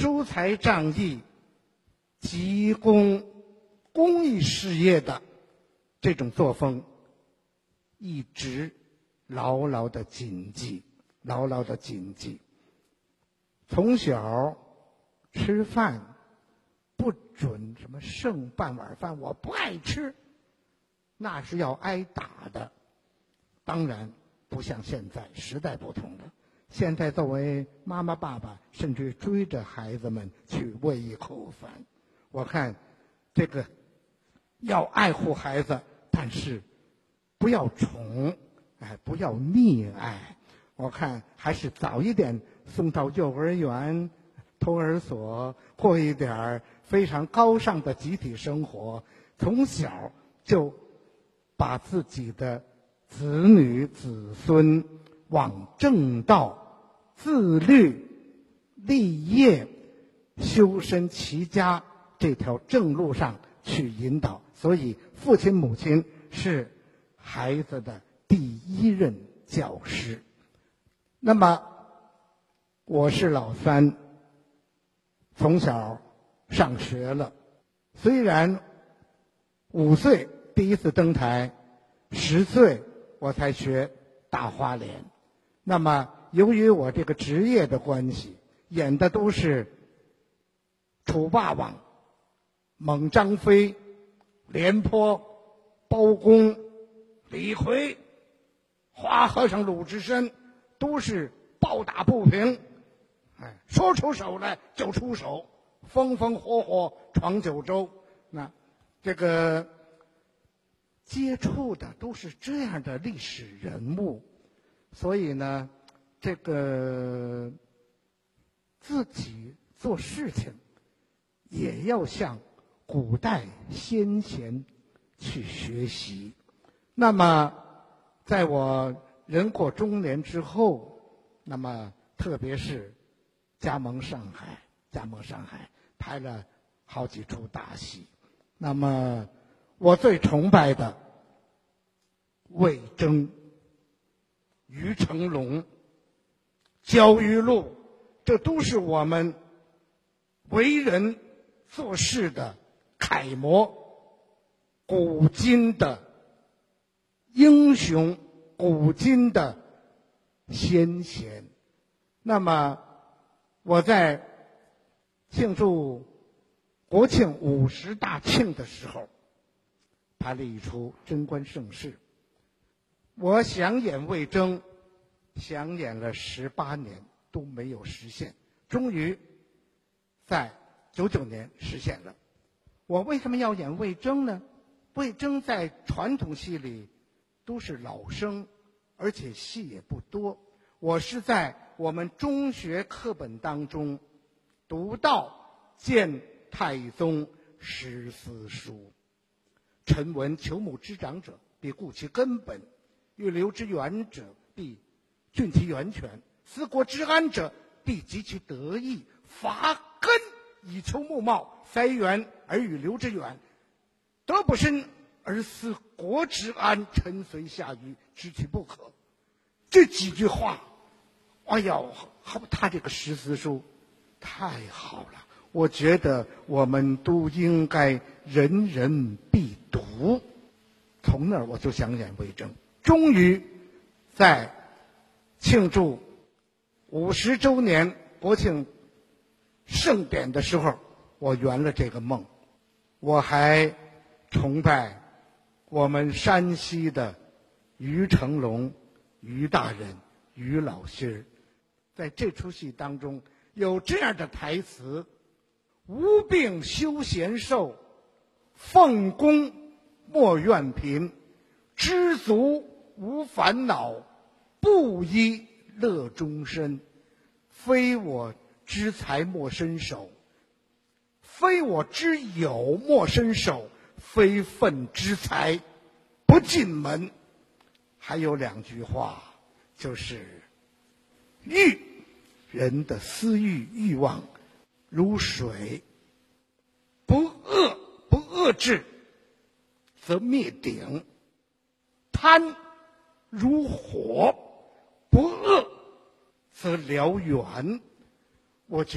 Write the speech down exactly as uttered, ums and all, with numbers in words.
疏财仗义、急公公益事业的这种作风，一直牢牢的谨记，牢牢的谨记。从小吃饭不准什么剩半碗饭，我不爱吃，那是要挨打的。当然不像现在，时代不同了。现在作为妈妈爸爸，甚至追着孩子们去喂一口饭。我看这个要爱护孩子，但是不要宠，哎，不要溺爱。我看还是早一点送到幼儿园、托儿所，过一点非常高尚的集体生活，从小就把自己的子女子孙往正道、自律、立业、修身齐家这条正路上去引导。所以父亲母亲是孩子的第一任教师。那么我是老三，从小上学了，虽然五岁第一次登台，十岁我才学大花脸。那么由于我这个职业的关系，演的都是楚霸王、猛张飞、廉颇、包公、李逵、花和尚鲁智深，都是暴打不平，哎，说出手来就出手，风风火火闯九州。那这个接触的都是这样的历史人物，所以呢，这个自己做事情也要向古代先贤去学习。那么在我人过中年之后，那么特别是加盟上海，加盟上海拍了好几出大戏。那么我最崇拜的魏征、于成龙、焦裕禄，这都是我们为人做事的楷模，古今的英雄，古今的先贤。那么我在庆祝国庆五十大庆的时候，拍了一出《贞观盛世》。我想演魏征，想演了十八年都没有实现，终于在九九年实现了。我为什么要演魏征呢？魏征在传统戏里都是老生，而且戏也不多。我是在我们中学课本当中读到见太宗诗思书，臣闻求母之长者，必固其根本；欲留之远者，必峻其源泉；思国之安者，必急其德义。伐根以求木茂，塞源而欲留之远。德不深而思国之安，臣虽下愚，知其不可。这几句话，哎呀，他这个诗词书太好了，我觉得我们都应该人人必读。从那儿我就想演魏征，终于在庆祝五十周年国庆盛典的时候，我圆了这个梦。我还崇拜我们山西的于成龙、于大人、于老师，在这出戏当中有这样的台词：无病休闲寿，奉公莫怨贫，知足无烦恼，布衣乐终身。非我之财莫伸手，非我之友莫伸手，非分之财不进门。还有两句话，就是欲，人的私欲欲望如水，不遏不遏制则灭顶；贪如火，不遏则燎原。我觉